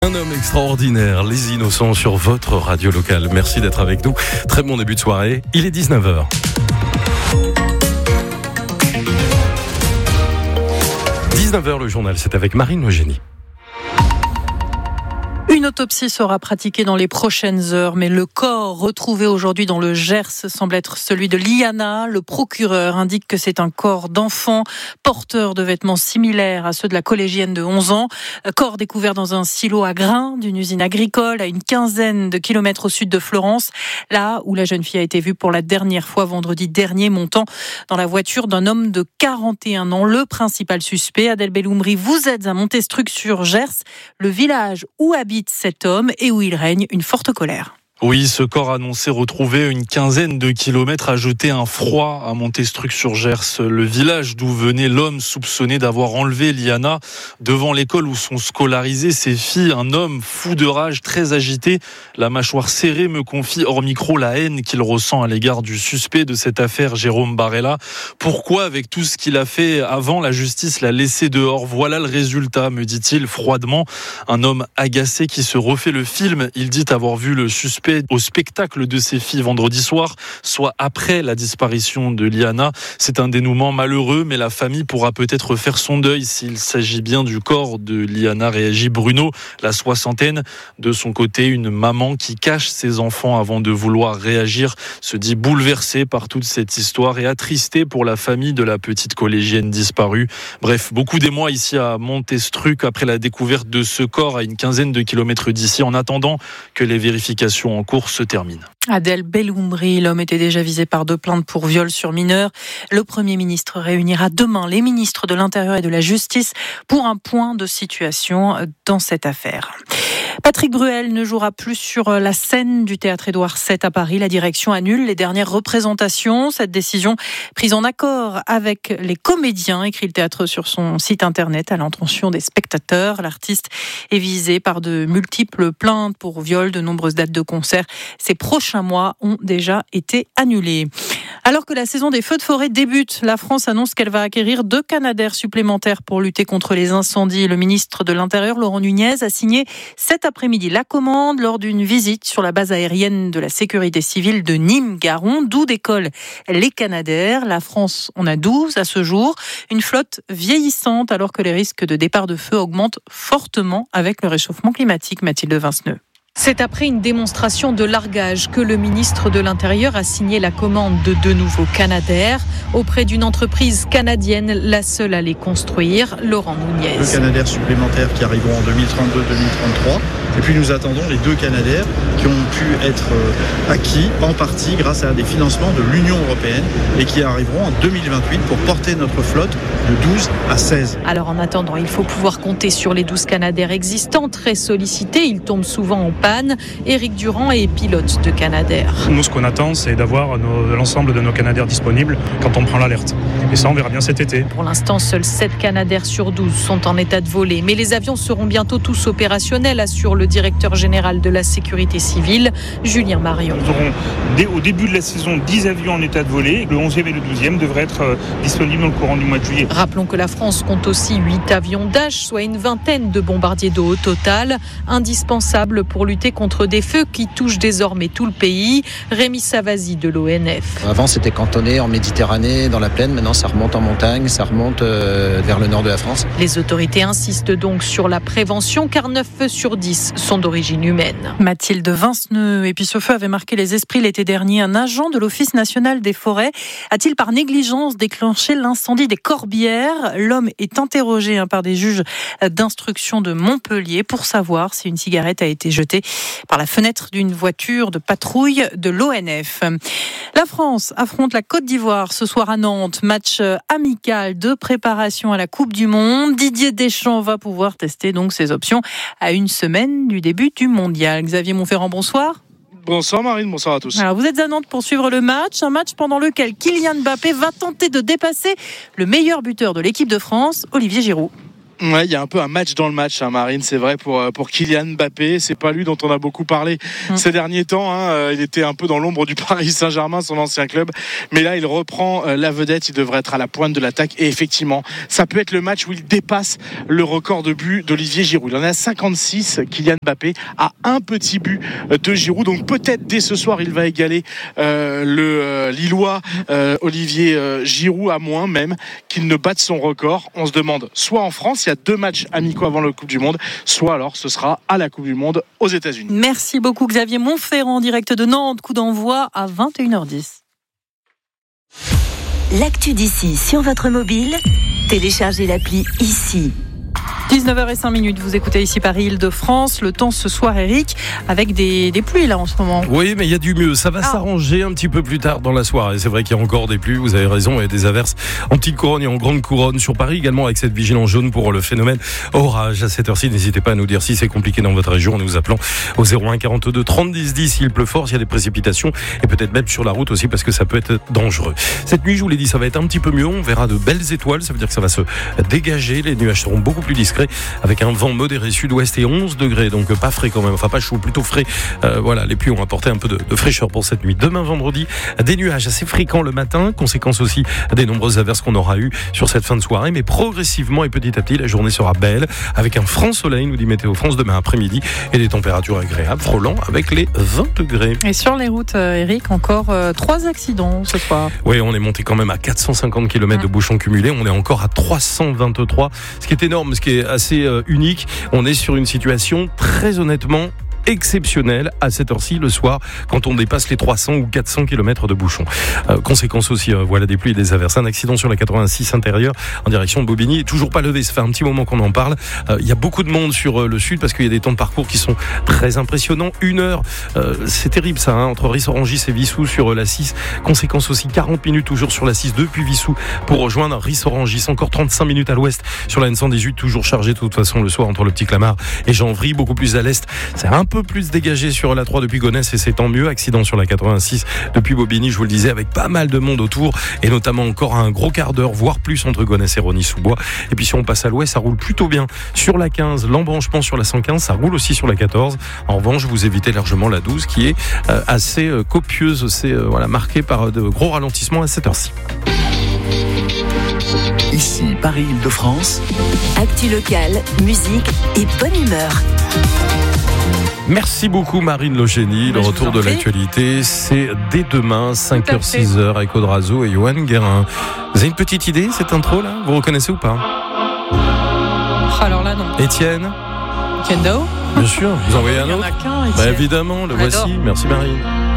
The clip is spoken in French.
Un homme extraordinaire, les innocents sur votre radio locale. Merci d'être avec nous. Très bon début de soirée. Il est 19h. 19h le journal, c'est avec Marine Eugénie. Une autopsie sera pratiquée dans les prochaines heures, mais le corps retrouvé aujourd'hui dans le Gers semble être celui de Liana. Le procureur indique que c'est un corps d'enfant porteur de vêtements similaires à ceux de la collégienne de 11 ans. Corps découvert dans un silo à grains d'une usine agricole à une quinzaine de kilomètres au sud de Florence, là où la jeune fille a été vue pour la dernière fois vendredi dernier, montant dans la voiture d'un homme de 41 ans. Le principal suspect, Adèle Belloumri, vous êtes à Montestruc-sur-Gers, le village où habite cet homme et où il règne une forte colère. Oui, ce corps annoncé retrouvé une quinzaine de kilomètres a jeté un froid à Montestruc-sur-Gers, le village d'où venait l'homme soupçonné d'avoir enlevé Liana devant l'école où sont scolarisées ses filles. Un homme fou de rage, très agité, la mâchoire serrée, me confie hors micro la haine qu'il ressent à l'égard du suspect de cette affaire, Jérôme Barella. Pourquoi, avec tout ce qu'il a fait avant, la justice l'a laissé dehors? Voilà le résultat, me dit-il froidement. Un homme agacé qui se refait le film. Il dit avoir vu le suspect au spectacle de ses filles vendredi soir, soit après la disparition de Liana. C'est un dénouement malheureux, mais la famille pourra peut-être faire son deuil s'il s'agit bien du corps de Liana, réagit Bruno, la soixantaine. De son côté, une maman qui cache ses enfants avant de vouloir réagir se dit bouleversée par toute cette histoire et attristée pour la famille de la petite collégienne disparue. Bref, beaucoup d'émoi ici à Montestruc après la découverte de ce corps à une quinzaine de kilomètres d'ici, en attendant que les vérifications en cours se termine. Adèle Belloumri, l'homme était déjà visé par 2 plaintes pour viol sur mineur. Le Premier ministre réunira demain les ministres de l'Intérieur et de la Justice pour un point de situation dans cette affaire. Patrick Bruel ne jouera plus sur la scène du théâtre Édouard VII à Paris. La direction annule les dernières représentations. Cette décision prise en accord avec les comédiens, écrit le théâtre sur son site internet à l'intention des spectateurs. L'artiste est visé par de multiples plaintes pour viol. De nombreuses dates de concert ces prochains mois ont déjà été annulées. Alors que la saison des feux de forêt débute, la France annonce qu'elle va acquérir 2 Canadair supplémentaires pour lutter contre les incendies. Le ministre de l'Intérieur, Laurent Nunez, a signé cet après-midi la commande lors d'une visite sur la base aérienne de la sécurité civile de Nîmes-Garons, d'où décollent les Canadair. La France en a 12 à ce jour. Une flotte vieillissante alors que les risques de départ de feu augmentent fortement avec le réchauffement climatique. Mathilde Vinceneux. C'est après une démonstration de largage que le ministre de l'Intérieur a signé la commande de 2 nouveaux Canadair auprès d'une entreprise canadienne, la seule à les construire, Laurent Nunez. 2 Canadair supplémentaires qui arriveront en 2032-2033. Et puis nous attendons les 2 Canadair qui ont pu être acquis en partie grâce à des financements de l'Union européenne et qui arriveront en 2028 pour porter notre flotte de 12 à 16. Alors en attendant, il faut pouvoir compter sur les 12 Canadair existants, très sollicités. Ils tombent souvent en panne. Éric Durand est pilote de Canadair. Nous, ce qu'on attend, c'est d'avoir l'ensemble de nos Canadair disponibles quand on prend l'alerte. Et ça, on verra bien cet été. Pour l'instant, seuls 7 Canadair sur 12 sont en état de voler. Mais les avions seront bientôt tous opérationnels, assure le directeur général de la sécurité civile, Julien Marion. Nous aurons au début de la saison 10 avions en état de voler. Le 11e et le 12e devraient être disponibles dans le courant du mois de juillet. Rappelons que la France compte aussi 8 avions Dash, soit une vingtaine de bombardiers d'eau au total, indispensables pour lutter contre des feux qui touchent désormais tout le pays. Rémi Savasi de l'ONF. Avant, c'était cantonné en Méditerranée, dans la plaine. Maintenant, ça remonte en montagne, ça remonte vers le nord de la France. Les autorités insistent donc sur la prévention, car 9 feux sur 10 sont d'origine humaine. Mathilde Vinceneux. Et puis ce feu avait marqué les esprits l'été dernier. Un agent de l'Office national des forêts a-t-il par négligence déclenché l'incendie des Corbières? L'homme est interrogé par des juges d'instruction de Montpellier pour savoir si une cigarette a été jetée par la fenêtre d'une voiture de patrouille de l'ONF. La France affronte la Côte d'Ivoire ce soir à Nantes. Match amical de préparation à la Coupe du Monde. Didier Deschamps va pouvoir tester donc ses options à une semaine du début du mondial. Xavier Monferrand, bonsoir. Bonsoir Marine, bonsoir à tous. Alors vous êtes à Nantes pour suivre le match, un match pendant lequel Kylian Mbappé va tenter de dépasser le meilleur buteur de l'équipe de France, Olivier Giroud. Ouais, il y a un peu un match dans le match, Marine, c'est vrai pour Kylian Mbappé. C'est pas lui dont on a beaucoup parlé ces derniers temps. Il était un peu dans l'ombre du Paris Saint-Germain, son ancien club. Mais là, il reprend la vedette. Il devrait être à la pointe de l'attaque. Et effectivement, ça peut être le match où il dépasse le record de buts d'Olivier Giroud. Il en a 56. Kylian Mbappé a un petit but de Giroud. Donc peut-être dès ce soir, il va égaler le Lillois Olivier Giroud, à moins même qu'il ne batte son record. On se demande, soit en France, il y a 2 matchs amicaux avant la Coupe du Monde, soit alors ce sera à la Coupe du Monde aux États-Unis. Merci beaucoup Xavier Montferrand, en direct de Nantes, coup d'envoi à 21h10. L'actu d'ici sur votre mobile, téléchargez l'appli ici. 19h05, vous écoutez ici Paris-Île-de-France. Le temps ce soir, Eric, avec des pluies là en ce moment. Oui, mais il y a du mieux. Ça va s'arranger un petit peu plus tard dans la soirée. C'est vrai qu'il y a encore des pluies, vous avez raison, et des averses en petite couronne et en grande couronne sur Paris également, avec cette vigilance jaune pour le phénomène orage. À cette heure-ci, n'hésitez pas à nous dire si c'est compliqué dans votre région en nous appelant au 01 42 30 10 10 s'il pleut fort, s'il y a des précipitations, et peut-être même sur la route aussi parce que ça peut être dangereux. Cette nuit, je vous l'ai dit, ça va être un petit peu mieux. On verra de belles étoiles. Ça veut dire que ça va se dégager. Les nuages seront beaucoup plus discrets, avec un vent modéré sud-ouest et 11 degrés, donc pas frais quand même, enfin pas chaud, plutôt frais. Voilà, les pluies ont apporté un peu de fraîcheur pour cette nuit. Demain vendredi, des nuages assez fréquents le matin, conséquence aussi des nombreuses averses qu'on aura eues sur cette fin de soirée, mais progressivement et petit à petit, la journée sera belle, avec un franc soleil, nous dit Météo France, demain après-midi, et des températures agréables, frôlant avec les 20 degrés. Et sur les routes, Eric, encore 3 accidents ce soir. Oui, on est monté quand même à 450 km de bouchons cumulés, on est encore à 323, ce qui est énorme, ce qui est assez unique. On est sur une situation très honnêtement exceptionnel à cette heure-ci le soir quand on dépasse les 300 ou 400 km de bouchons. Conséquence aussi, voilà, des pluies et des averses. Un accident sur la 86 intérieure en direction de Bobigny, toujours pas levé, ça fait un petit moment qu'on en parle. Il y a beaucoup de monde sur le sud parce qu'il y a des temps de parcours qui sont très impressionnants. 1 heure, c'est terrible ça, entre Ris-Orangis et Vissou sur la 6. Conséquence aussi, 40 minutes toujours sur la 6 depuis Vissou pour rejoindre Ris-Orangis. Encore 35 minutes à l'ouest sur la N118, toujours chargée de toute façon le soir entre le Petit Clamart et Janvry. Beaucoup plus à l'est, c'est un peu plus dégagé sur la 3 depuis Gonesse et c'est tant mieux. Accident sur la 86 depuis Bobigny, je vous le disais, avec pas mal de monde autour et notamment encore un gros quart d'heure, voire plus entre Gonesse et Rosny-sous-Bois. Et puis si on passe à l'ouest, ça roule plutôt bien sur la 15, l'embranchement sur la 115, ça roule aussi sur la 14. En revanche, vous évitez largement la 12 qui est assez copieuse, c'est marquée par de gros ralentissements à cette heure-ci. Ici Paris-Île-de-France. Actu locale, musique et bonne humeur. Merci beaucoup Marine Logénie. Le retour de l'actualité, c'est dès demain, 5h, 6h, avec Audrazo et Johan Guérin. Vous avez une petite idée, cette intro là? Vous reconnaissez ou pas? Alors là, non. Étienne Dao? Bien sûr, vous envoyez un autre? Il n'y en a qu'un, Étienne. Évidemment, le voici. Merci Marine.